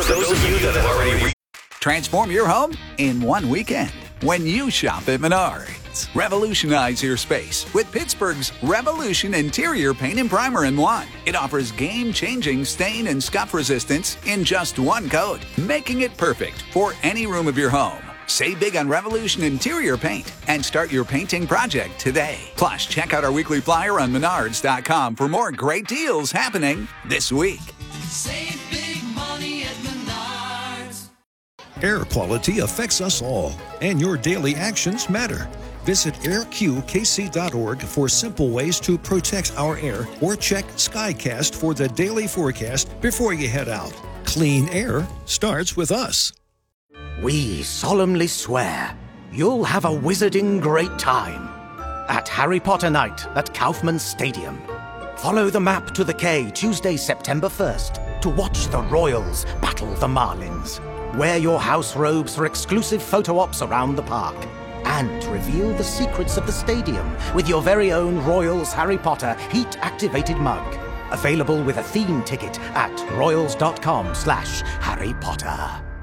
those of you that have already Transform your home in one weekend when you shop at Menards. Revolutionize your space with Pittsburgh's Revolution Interior Paint and Primer in one. It offers game-changing stain and scuff resistance in just one coat, making it perfect for any room of your home. Save big on Revolution Interior Paint and start your painting project today. Plus, check out our weekly flyer on Menards.com for more great deals happening this week. Save big money at Menards. Air quality affects us all, and your daily actions matter. Visit airqkc.org for simple ways to protect our air, or check Skycast for the daily forecast before you head out. Clean air starts with us. We solemnly swear you'll have a wizarding great time at Harry Potter Night at Kaufman Stadium. Follow the map to the K Tuesday, September 1st to watch the Royals battle the Marlins. Wear your house robes for exclusive photo ops around the park. And reveal the secrets of the stadium with your very own Royals Harry Potter heat-activated mug. Available with a theme ticket at royals.com/Harry Potter.